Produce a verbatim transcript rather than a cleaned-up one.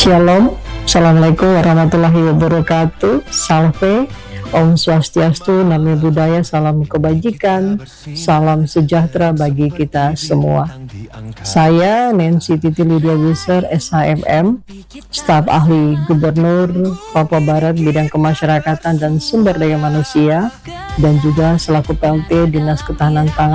Shalom, Assalamualaikum warahmatullahi wabarakatuh. Salve, Om Swastiastu, Namo Buddhaya, salam kebajikan, salam sejahtera bagi kita semua. Saya Nancy Titi Lydia Wisser, S H M M, staf ahli Gubernur Papua Barat bidang kemasyarakatan dan sumber daya manusia, dan juga selaku P L T Dinas Ketahanan Pangan